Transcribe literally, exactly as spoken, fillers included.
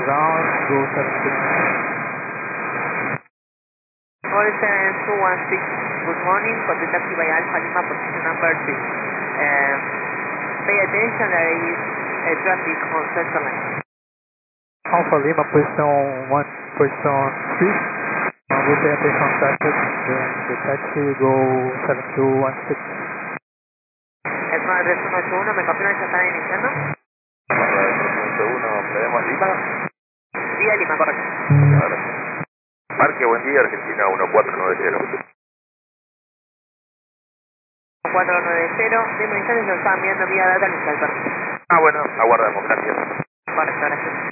ground, go seven two. four seven two one six, good morning, contact taxi by Alpha Lima, position number three. Um, pay attention, there is a traffic on Central Line. Alpha Lima, position one, position three. Uh, we pay attention traffic, then the taxi will go seven two one six. Es más, tres uno ocho uno, ¿me confirman que están iniciando? tres uno ocho uno, ¿pedimos Lima? Vía Lima, correcto. Ahora. Marque, buen día, Argentina uno cuatro nueve cero. cuatro nueve cero, de mensajes lo estaban viendo vía data al inspector. Ah, bueno, aguardamos, gracias. Correcto, gracias.